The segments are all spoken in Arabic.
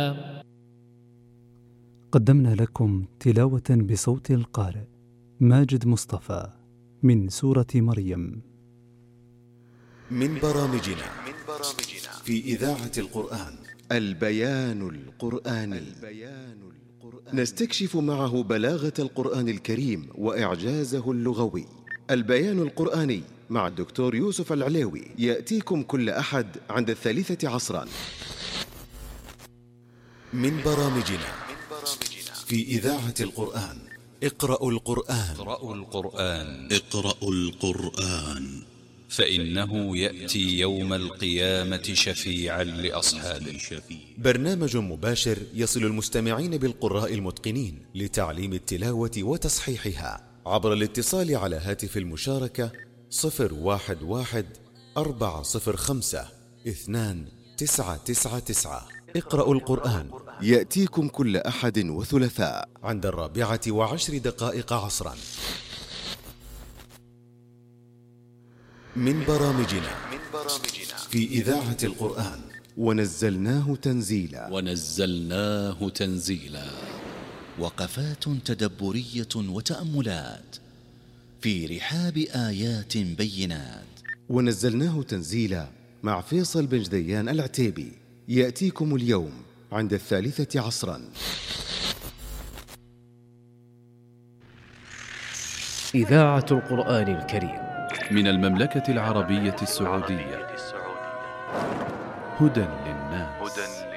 قدمنا لكم تلاوة بصوت القارئ ماجد مصطفى من سورة مريم. من برامجنا في إذاعة القرآن البيان القرآني. نستكشف معه بلاغة القرآن الكريم وإعجازه اللغوي. البيان القرآني مع الدكتور يوسف العليوي يأتيكم كل أحد عند 3 عصرا. من برامجنا في إذاعة القرآن اقرأوا القرآن. اقرأوا القرآن فإنه يأتي يوم القيامة شفيعا لأصحابه. برنامج مباشر يصل المستمعين بالقراء المتقنين لتعليم التلاوة وتصحيحها عبر الاتصال على هاتف المشاركة 011-405-2999. اقرأوا القرآن يأتيكم كل أحد وثلاثاء عند 14:10 عصرا. من برامجنا في إذاعة القرآن ونزلناه تنزيلا. وقفات تدبرية وتأملات في رحاب آيات بينات. ونزلناه تنزيلا مع فيصل بن جديان العتيبي يأتيكم اليوم عند 3 عصرا. إذاعة القرآن الكريم من المملكة العربية السعودية. هدى للناس.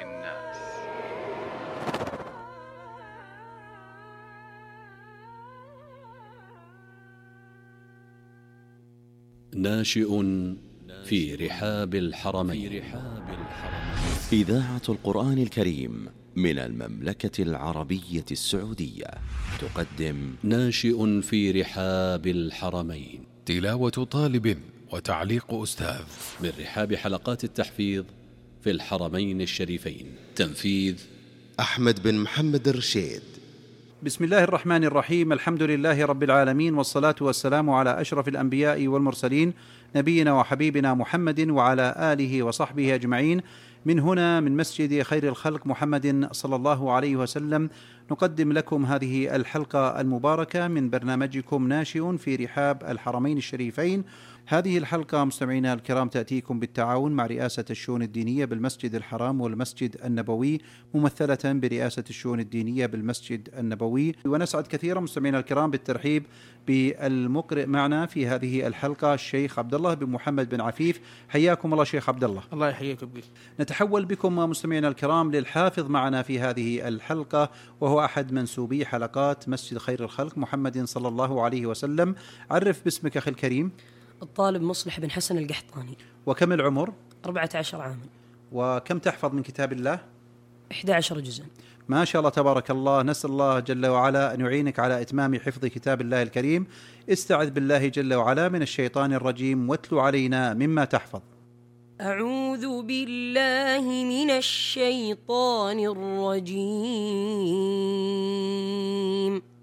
ناشئ في رحاب الحرمين. إذاعة القرآن الكريم من المملكة العربية السعودية تقدم ناشئ في رحاب الحرمين، تلاوة طالب وتعليق أستاذ من رحاب حلقات التحفيظ في الحرمين الشريفين. تنفيذ أحمد بن محمد الرشيد. بسم الله الرحمن الرحيم. الحمد لله رب العالمين، والصلاة والسلام على أشرف الأنبياء والمرسلين، نبينا وحبيبنا محمد وعلى آله وصحبه أجمعين. من هنا من مسجد خير الخلق محمد صلى الله عليه وسلم نقدم لكم هذه الحلقة المباركة من برنامجكم ناشئ في رحاب الحرمين الشريفين. هذه الحلقة مستمعينا الكرام تأتيكم بالتعاون مع رئاسة الشؤون الدينية بالمسجد الحرام والمسجد النبوي، ممثلة برئاسة الشؤون الدينية بالمسجد النبوي. ونسعد كثيرا مستمعينا الكرام بالترحيب بالمقرئ معنا في هذه الحلقة الشيخ عبد الله بن محمد بن عفيف. حياكم الله شيخ عبد الله. الله يحييكم. نتحول بكم مستمعينا الكرام للحافظ معنا في هذه الحلقة، وهو أحد منسوبي حلقات مسجد خير الخلق محمد صلى الله عليه وسلم. عرف باسمك أخي الكريم. الطالب مصلح بن حسن القحطاني. وكم العمر؟ 14 عاما. وكم تحفظ من كتاب الله؟ 11 جزءا. ما شاء الله تبارك الله. نسأل الله جل وعلا أن يعينك على إتمام حفظ كتاب الله الكريم. استعذ بالله جل وعلا من الشيطان الرجيم واتل علينا مما تحفظ. أعوذ بالله من الشيطان الرجيم.